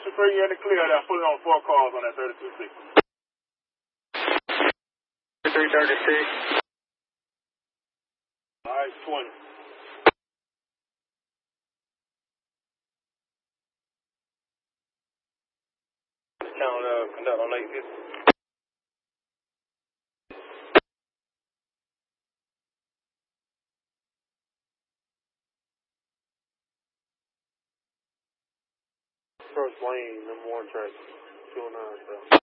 for you in the clear there, pulling on 4 cars on that 32-6. 336. All right, 20. Count, conduct on 850. First lane, number 1 track, 209 south.